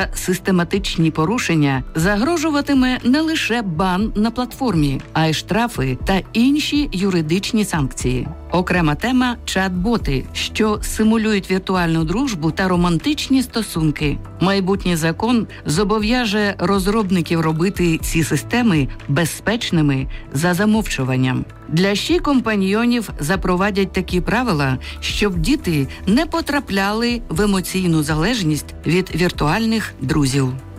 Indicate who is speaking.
Speaker 1: За систематичні порушення загрожуватиме не лише бан на платформі, а й штрафи та інші юридичні санкції. Окрема тема – чат-боти, що симулюють віртуальну дружбу та романтичні стосунки. Майбутній закон зобов'яже розробників робити ці системи безпечними за замовчуванням. Для компаньйонів запровадять такі правила, щоб діти не потрапляли в емоційну залежність від віртуальних друзів.